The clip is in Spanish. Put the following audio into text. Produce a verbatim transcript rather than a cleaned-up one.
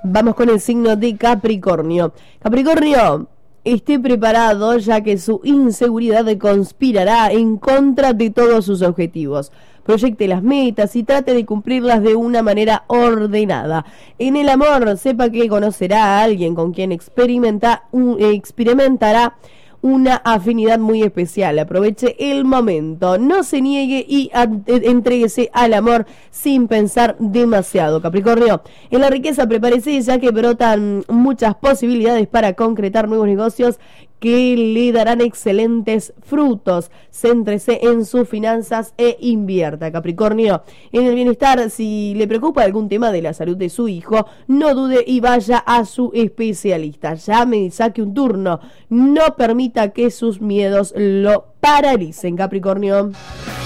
Vamos con el signo de Capricornio. Capricornio, esté preparado ya que su inseguridad conspirará en contra de todos sus objetivos. Proyecte las metas y trate de cumplirlas de una manera ordenada. En el amor, sepa que conocerá a alguien con quien experimenta, un, experimentará una afinidad muy especial. Aproveche el momento, no se niegue y entréguese al amor sin pensar demasiado. Capricornio, en la riqueza prepárese ya que brotan muchas posibilidades para concretar nuevos negocios que le darán excelentes frutos. Céntrese en sus finanzas e invierta. Capricornio, en el bienestar, si le preocupa algún tema de la salud de su hijo, no dude y vaya a su especialista. Llame y saque un turno. No permita que sus miedos lo paralicen, Capricornio.